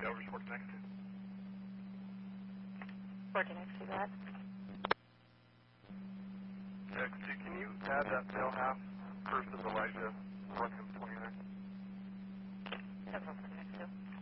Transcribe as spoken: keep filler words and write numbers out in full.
over to next to. Working next to that. X two, can you add that tail half versus Elijah one M twenty there? Yeah,